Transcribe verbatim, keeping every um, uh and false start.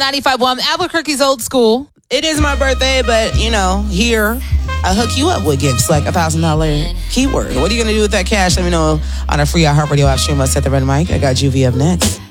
ninety-five point one, Albuquerque's old school. It is my birthday, but, you know, here, I hook you up with gifts like a one thousand dollars keyword. What are you going to do with that cash? Let me know on a free iHeartRadio app stream. Let's set the red mic. I got Juvie up next.